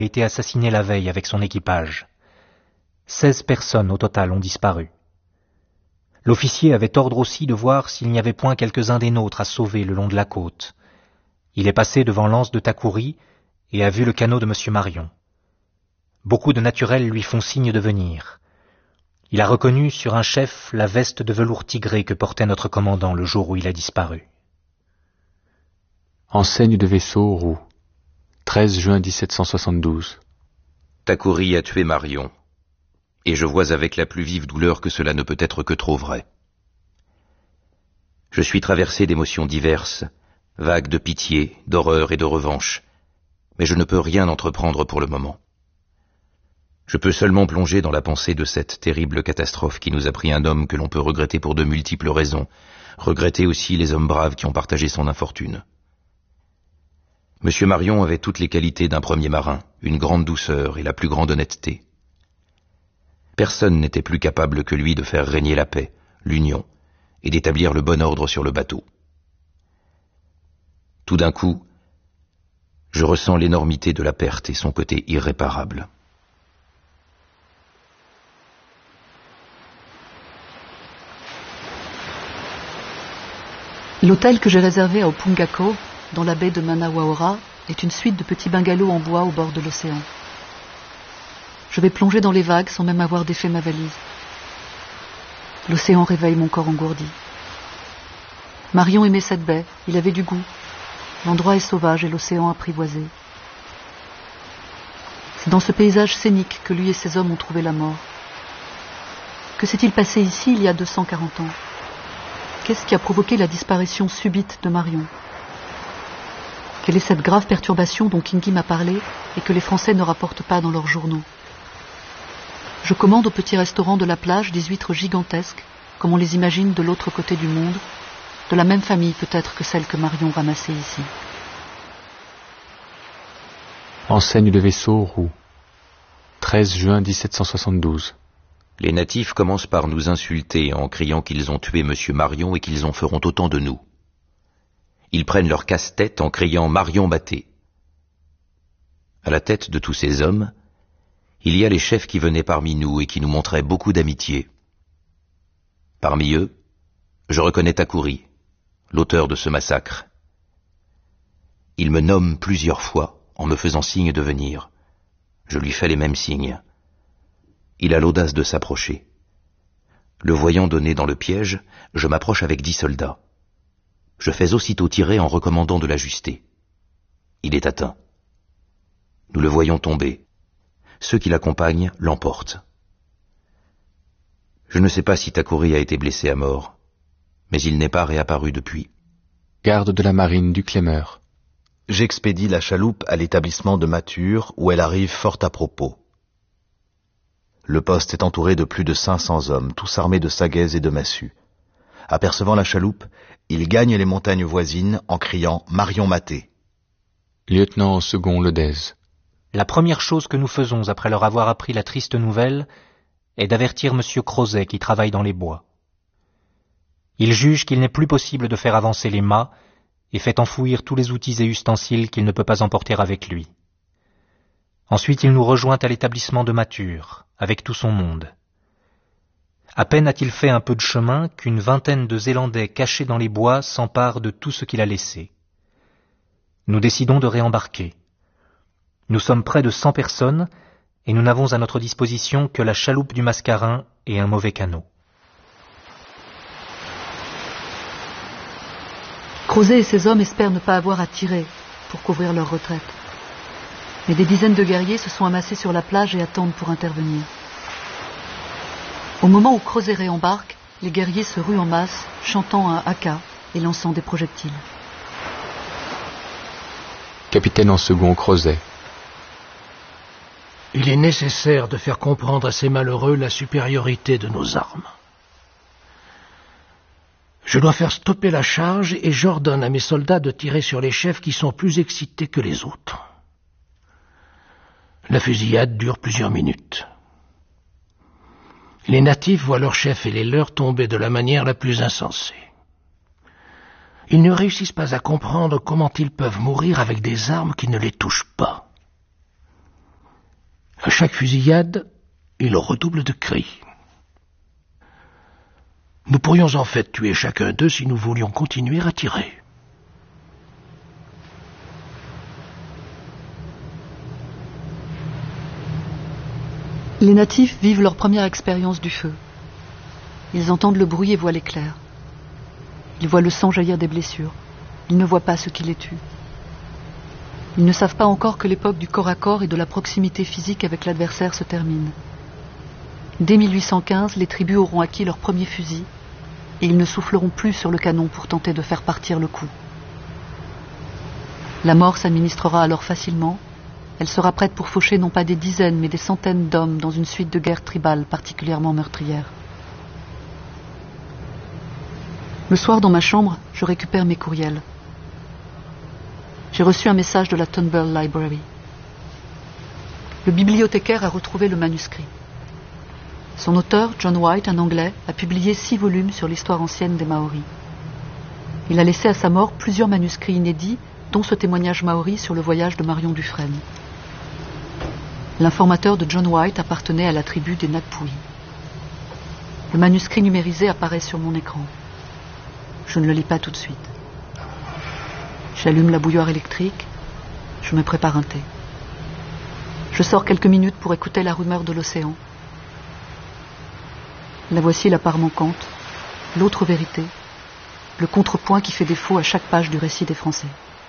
a été assassiné la veille avec son équipage. 16 personnes au total ont disparu. L'officier avait ordre aussi de voir s'il n'y avait point quelques-uns des nôtres à sauver le long de la côte. Il est passé devant l'anse de Takuri et a vu le canot de M. Marion. Beaucoup de naturels lui font signe de venir. Il a reconnu sur un chef la veste de velours tigré que portait notre commandant le jour où il a disparu. Enseigne de vaisseau roue. 13 juin 1772. Takuri a tué Marion, et je vois avec la plus vive douleur que cela ne peut être que trop vrai. Je suis traversé d'émotions diverses, vagues de pitié, d'horreur et de revanche, mais je ne peux rien entreprendre pour le moment. Je peux seulement plonger dans la pensée de cette terrible catastrophe qui nous a pris un homme que l'on peut regretter pour de multiples raisons, regretter aussi les hommes braves qui ont partagé son infortune. Monsieur Marion avait toutes les qualités d'un premier marin, une grande douceur et la plus grande honnêteté. Personne n'était plus capable que lui de faire régner la paix, l'union, et d'établir le bon ordre sur le bateau. Tout d'un coup, je ressens l'énormité de la perte et son côté irréparable. L'hôtel que j'ai réservé à Opunga Cove, dans la baie de Manawaora, est une suite de petits bungalows en bois au bord de l'océan. Je vais plonger dans les vagues sans même avoir défait ma valise. L'océan réveille mon corps engourdi. Marion aimait cette baie, il avait du goût. L'endroit est sauvage et l'océan apprivoisé. C'est dans ce paysage scénique que lui et ses hommes ont trouvé la mort. Que s'est-il passé ici il y a 240 ans ? Qu'est-ce qui a provoqué la disparition subite de Marion ? Quelle est cette grave perturbation dont Kingi m'a parlé et que les Français ne rapportent pas dans leurs journaux ? Je commande au petit restaurant de la plage des huîtres gigantesques, comme on les imagine de l'autre côté du monde, de la même famille peut-être que celle que Marion ramassait ici. Enseigne de vaisseau roue. 13 juin 1772. Les natifs commencent par nous insulter en criant qu'ils ont tué M. Marion et qu'ils en feront autant de nous. Ils prennent leur casse-tête en criant « Marion batté ». À la tête de tous ces hommes, il y a les chefs qui venaient parmi nous et qui nous montraient beaucoup d'amitié. Parmi eux, je reconnais Takuri, l'auteur de ce massacre. Il me nomme plusieurs fois en me faisant signe de venir. Je lui fais les mêmes signes. Il a l'audace de s'approcher. Le voyant donner dans le piège, je m'approche avec 10 soldats. Je fais aussitôt tirer en recommandant de l'ajuster. Il est atteint. Nous le voyons tomber. Ceux qui l'accompagnent l'emportent. Je ne sais pas si Takuri a été blessé à mort, mais il n'est pas réapparu depuis. Garde de la marine du Clémer. J'expédie la chaloupe à l'établissement de Mathur, où elle arrive fort à propos. Le poste est entouré de plus de 500 hommes, tous armés de sagaies et de massues. Apercevant la chaloupe, ils gagnent les montagnes voisines en criant « Marion maté ». Lieutenant au second Lodez. La première chose que nous faisons après leur avoir appris la triste nouvelle est d'avertir M. Crozet qui travaille dans les bois. Il juge qu'il n'est plus possible de faire avancer les mâts et fait enfouir tous les outils et ustensiles qu'il ne peut pas emporter avec lui. Ensuite, il nous rejoint à l'établissement de Mathur, avec tout son monde. À peine a-t-il fait un peu de chemin qu'une vingtaine de Zélandais cachés dans les bois s'emparent de tout ce qu'il a laissé. Nous décidons de réembarquer. Nous sommes près de 100 personnes et nous n'avons à notre disposition que la chaloupe du Mascarin et un mauvais canot. Crozet et ses hommes espèrent ne pas avoir à tirer pour couvrir leur retraite. Mais des dizaines de guerriers se sont amassés sur la plage et attendent pour intervenir. Au moment où Crozet réembarque, les guerriers se ruent en masse, chantant un haka et lançant des projectiles. Capitaine en second Crozet. Il est nécessaire de faire comprendre à ces malheureux la supériorité de nos armes. Je dois faire stopper la charge et j'ordonne à mes soldats de tirer sur les chefs qui sont plus excités que les autres. La fusillade dure plusieurs minutes. Les natifs voient leurs chefs et les leurs tomber de la manière la plus insensée. Ils ne réussissent pas à comprendre comment ils peuvent mourir avec des armes qui ne les touchent pas. chaque fusillade, il redouble de cris. Nous pourrions en fait tuer chacun d'eux si nous voulions continuer à tirer. Les natifs vivent leur première expérience du feu. Ils entendent le bruit et voient l'éclair. Ils voient le sang jaillir des blessures. Ils ne voient pas ce qui les tue. Ils ne savent pas encore que l'époque du corps à corps et de la proximité physique avec l'adversaire se termine. Dès 1815, les tribus auront acquis leur premier fusil et ils ne souffleront plus sur le canon pour tenter de faire partir le coup. La mort s'administrera alors facilement. Elle sera prête pour faucher non pas des dizaines mais des centaines d'hommes dans une suite de guerres tribales particulièrement meurtrières. Le soir, dans ma chambre, je récupère mes courriels. J'ai reçu un message de la Turnbull Library. Le bibliothécaire a retrouvé le manuscrit. Son auteur, John White, un Anglais, a publié 6 volumes sur l'histoire ancienne des Maoris. Il a laissé à sa mort plusieurs manuscrits inédits, dont ce témoignage maori sur le voyage de Marion Dufresne. L'informateur de John White appartenait à la tribu des Nakpui. Le manuscrit numérisé apparaît sur mon écran. Je ne le lis pas tout de suite. J'allume la bouilloire électrique, je me prépare un thé. Je sors quelques minutes pour écouter la rumeur de l'océan. La voici la part manquante, l'autre vérité, le contrepoint qui fait défaut à chaque page du récit des Français.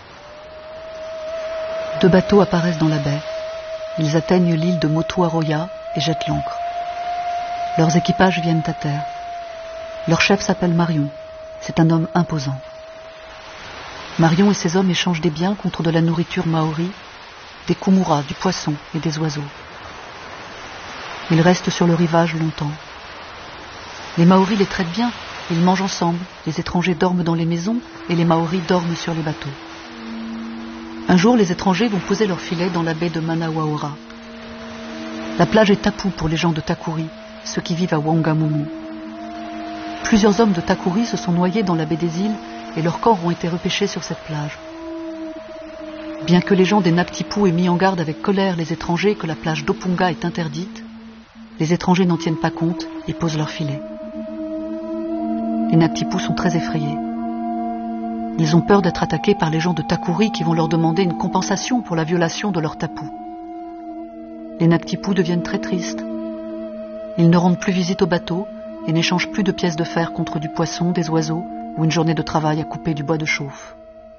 2 bateaux apparaissent dans la baie. Ils atteignent l'île de Motuaroya et jettent l'ancre. Leurs équipages viennent à terre. Leur chef s'appelle Marion. C'est un homme imposant. Marion et ses hommes échangent des biens contre de la nourriture maori, des kumura, du poisson et des oiseaux. Ils restent sur le rivage longtemps. Les Maoris les traitent bien, ils mangent ensemble, les étrangers dorment dans les maisons et les Maoris dorment sur les bateaux. Un jour, les étrangers vont poser leur filet dans la baie de Manawaora. La plage est tapu pour les gens de Takuri, ceux qui vivent à Wangamumu. Plusieurs hommes de Takuri se sont noyés dans la baie des îles et leurs corps ont été repêchés sur cette plage. Bien que les gens des Naktipu aient mis en garde avec colère les étrangers que la plage d'Opunga est interdite, les étrangers n'en tiennent pas compte et posent leur filet. Les Naktipu sont très effrayés. Ils ont peur d'être attaqués par les gens de Takuri qui vont leur demander une compensation pour la violation de leur tapu. Les Naktipu deviennent très tristes. Ils ne rendent plus visite au bateau et n'échangent plus de pièces de fer contre du poisson, des oiseaux ou une journée de travail à couper du bois de chauffe.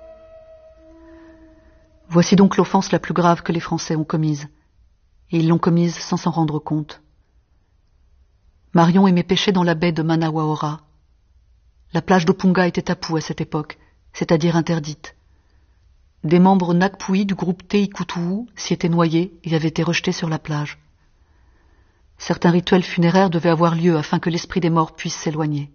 Voici donc l'offense la plus grave que les Français ont commise. Et ils l'ont commise sans s'en rendre compte. Marion aimait pêcher dans la baie de Manawaora. La plage d'Opunga était tapu à cette époque, c'est-à-dire interdite. Des membres Nakpui du groupe Teikutuu s'y étaient noyés et avaient été rejetés sur la plage. Certains rituels funéraires devaient avoir lieu afin que l'esprit des morts puisse s'éloigner.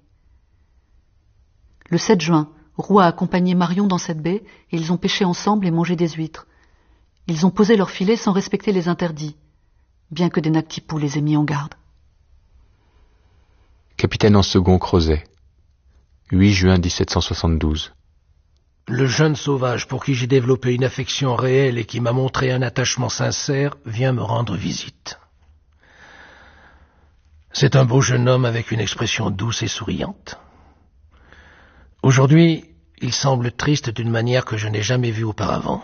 Le 7 juin, Roux a accompagné Marion dans cette baie et ils ont pêché ensemble et mangé des huîtres. Ils ont posé leurs filets sans respecter les interdits, bien que des Naktipu les aient mis en garde. Capitaine en second Crozet, 8 juin 1772. Le jeune sauvage pour qui j'ai développé une affection réelle et qui m'a montré un attachement sincère vient me rendre visite. C'est un beau jeune homme avec une expression douce et souriante. Aujourd'hui, il semble triste d'une manière que je n'ai jamais vue auparavant.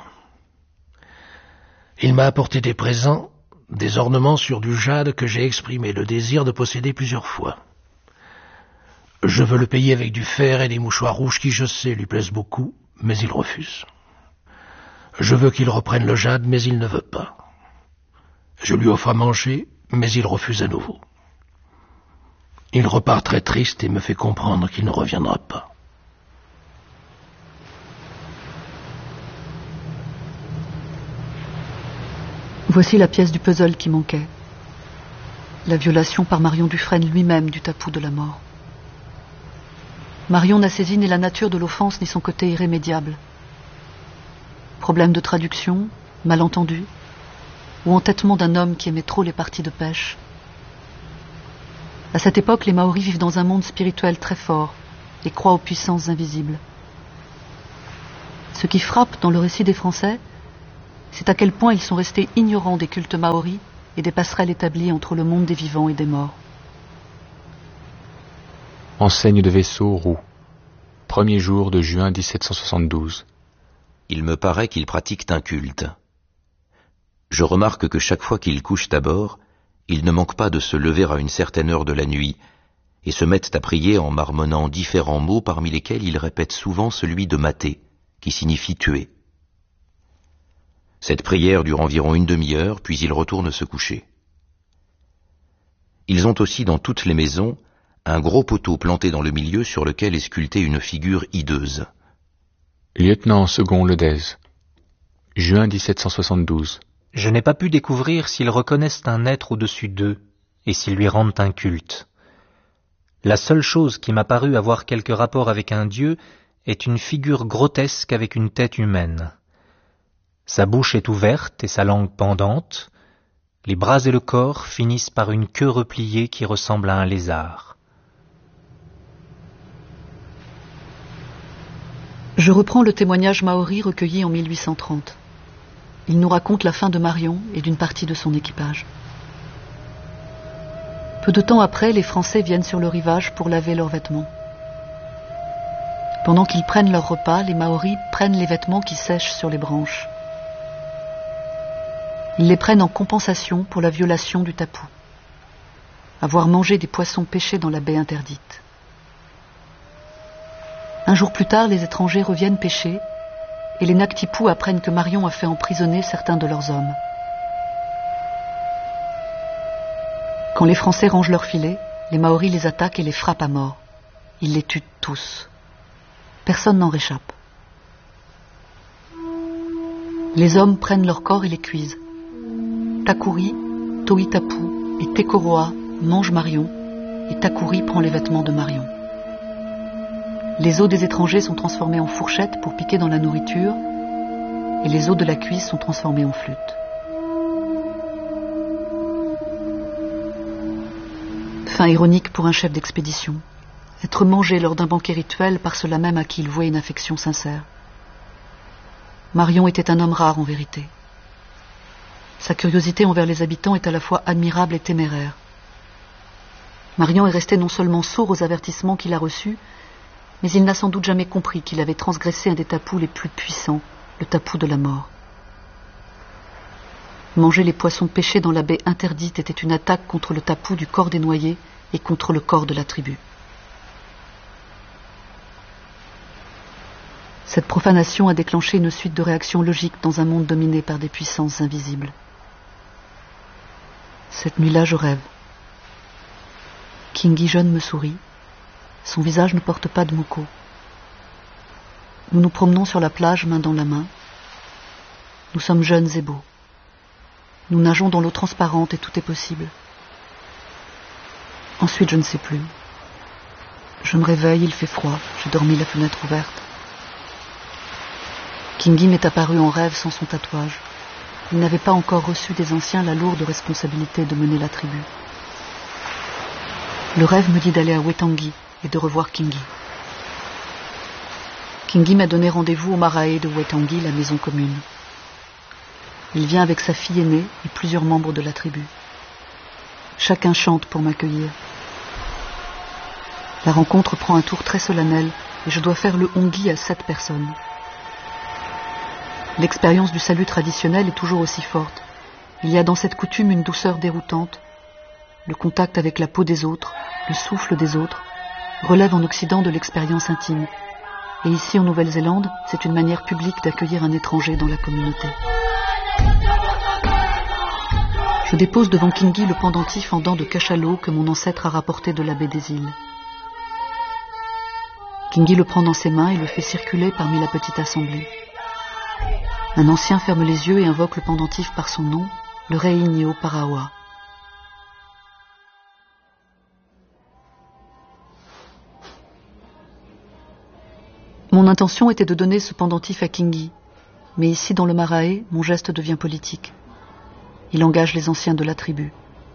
Il m'a apporté des présents, des ornements sur du jade que j'ai exprimé le désir de posséder plusieurs fois. Je veux le payer avec du fer et des mouchoirs rouges qui, je sais, lui plaisent beaucoup, mais il refuse. Je veux qu'il reprenne le jade, mais il ne veut pas. Je lui offre à manger, mais il refuse à nouveau. Il repart très triste et me fait comprendre qu'il ne reviendra pas. Voici la pièce du puzzle qui manquait. La violation par Marion Dufresne lui-même du tapu de la mort. Marion n'a saisi ni la nature de l'offense ni son côté irrémédiable. Problème de traduction, malentendu, ou entêtement d'un homme qui aimait trop les parties de pêche. À cette époque, les Maoris vivent dans un monde spirituel très fort et croient aux puissances invisibles. Ce qui frappe dans le récit des Français, c'est à quel point ils sont restés ignorants des cultes maoris et des passerelles établies entre le monde des vivants et des morts. Enseigne de vaisseau roux. 1er jour de juin 1772. Il me paraît qu'ils pratiquent un culte. Je remarque que chaque fois qu'ils couchent à bord, ils ne manquent pas de se lever à une certaine heure de la nuit et se mettent à prier en marmonnant différents mots parmi lesquels ils répètent souvent celui de mater, qui signifie tuer. Cette prière dure environ une demi-heure, puis ils retournent se coucher. Ils ont aussi dans toutes les maisons un gros poteau planté dans le milieu sur lequel est sculptée une figure hideuse. Lieutenant second Ledez. Juin 1772. Je n'ai pas pu découvrir s'ils reconnaissent un être au-dessus d'eux et s'ils lui rendent un culte. La seule chose qui m'a paru avoir quelque rapport avec un dieu est une figure grotesque avec une tête humaine. Sa bouche est ouverte et sa langue pendante. Les bras et le corps finissent par une queue repliée qui ressemble à un lézard. Je reprends le témoignage maori recueilli en 1830. Il nous raconte la fin de Marion et d'une partie de son équipage. Peu de temps après, les Français viennent sur le rivage pour laver leurs vêtements. Pendant qu'ils prennent leur repas, les Maoris prennent les vêtements qui sèchent sur les branches. Ils les prennent en compensation pour la violation du tapu, avoir mangé des poissons pêchés dans la baie interdite. Un jour plus tard, les étrangers reviennent pêcher et les Naktipous apprennent que Marion a fait emprisonner certains de leurs hommes. Quand les Français rangent leurs filets, les Maoris les attaquent et les frappent à mort. Ils les tuent tous. Personne n'en réchappe. Les hommes prennent leurs corps et les cuisent. Takuri, Toitapu et Tekoroa mangent Marion et Takuri prend les vêtements de Marion. Les os des étrangers sont transformés en fourchettes pour piquer dans la nourriture et les os de la cuisse sont transformés en flûte. Fin ironique pour un chef d'expédition. Être mangé lors d'un banquet rituel par ceux-là même à qui il vouait une affection sincère. Marion était un homme rare en vérité. Sa curiosité envers les habitants est à la fois admirable et téméraire. Marion est resté non seulement sourd aux avertissements qu'il a reçus, mais il n'a sans doute jamais compris qu'il avait transgressé un des tapous les plus puissants, le tapu de la mort. Manger les poissons pêchés dans la baie interdite était une attaque contre le tapu du corps des noyés et contre le corps de la tribu. Cette profanation a déclenché une suite de réactions logiques dans un monde dominé par des puissances invisibles. Cette nuit-là, je rêve. Kingi jeune me sourit. Son visage ne porte pas de moko. Nous nous promenons sur la plage, main dans la main. Nous sommes jeunes et beaux. Nous nageons dans l'eau transparente et tout est possible. Ensuite, je ne sais plus. Je me réveille, il fait froid. J'ai dormi la fenêtre ouverte. Kingi m'est apparu en rêve sans son tatouage. Il n'avait pas encore reçu des anciens la lourde responsabilité de mener la tribu. Le rêve me dit d'aller à Wetangi et de revoir Kingi. Kingi m'a donné rendez-vous au Marae de Wetangi, la maison commune. Il vient avec sa fille aînée et plusieurs membres de la tribu. Chacun chante pour m'accueillir. La rencontre prend un tour très solennel et je dois faire le hongi à 7 personnes. L'expérience du salut traditionnel est toujours aussi forte. Il y a dans cette coutume une douceur déroutante. Le contact avec la peau des autres, le souffle des autres, relève en Occident de l'expérience intime. Et ici, en Nouvelle-Zélande, c'est une manière publique d'accueillir un étranger dans la communauté. Je dépose devant Kingi le pendentif en dents de cachalot que mon ancêtre a rapporté de la baie des îles. Kingi le prend dans ses mains et le fait circuler parmi la petite assemblée. Un ancien ferme les yeux et invoque le pendentif par son nom, le Reinio Parawa. Mon intention était de donner ce pendentif à Kingi, mais ici dans le Marae, mon geste devient politique. Il engage les anciens de la tribu.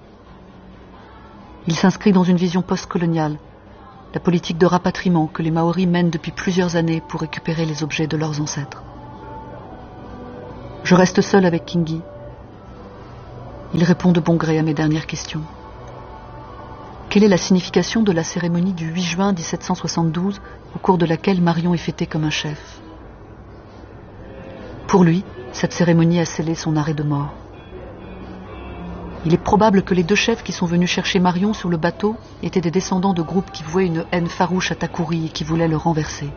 Il s'inscrit dans une vision post-coloniale, la politique de rapatriement que les Maoris mènent depuis plusieurs années pour récupérer les objets de leurs ancêtres. Je reste seul avec Kingi. Il répond de bon gré à mes dernières questions. Quelle est la signification de la cérémonie du 8 juin 1772, au cours de laquelle Marion est fêtée comme un chef? Pour lui, cette cérémonie a scellé son arrêt de mort. Il est probable que les deux chefs qui sont venus chercher Marion sur le bateau étaient des descendants de groupes qui vouaient une haine farouche à Takouri et qui voulaient le renverser.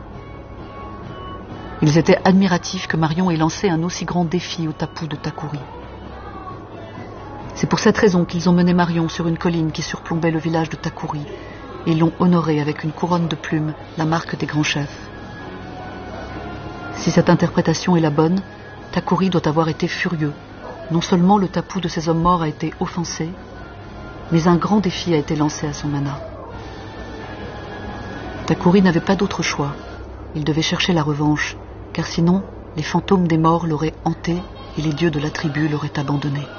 Ils étaient admiratifs que Marion ait lancé un aussi grand défi au tapu de Takouri. C'est pour cette raison qu'ils ont mené Marion sur une colline qui surplombait le village de Takouri et l'ont honorée avec une couronne de plumes, la marque des grands chefs. Si cette interprétation est la bonne, Takouri doit avoir été furieux. Non seulement le tapu de ces hommes morts a été offensé, mais un grand défi a été lancé à son mana. Takouri n'avait pas d'autre choix. Il devait chercher la revanche, car sinon, les fantômes des morts l'auraient hanté et les dieux de la tribu l'auraient abandonné.